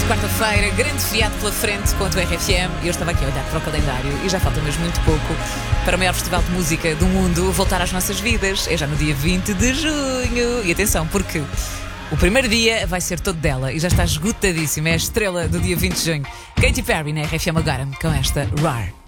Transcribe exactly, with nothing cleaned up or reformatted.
de quarta-feira, grande feriado pela frente com a tua R F M. E eu estava aqui a olhar para o calendário e já falta mesmo muito pouco para o maior festival de música do mundo voltar às nossas vidas. É já no dia vinte de junho. E atenção, porque o primeiro dia vai ser todo dela e já está esgotadíssima. É a estrela do dia vinte de junho. Katy Perry na R F M agora com esta R A R.